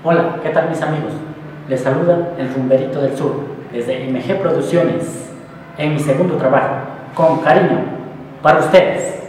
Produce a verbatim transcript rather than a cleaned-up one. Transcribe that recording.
Hola, ¿qué tal mis amigos? Les saluda el Rumberito del Sur desde M G Producciones en mi segundo trabajo, con cariño, para ustedes.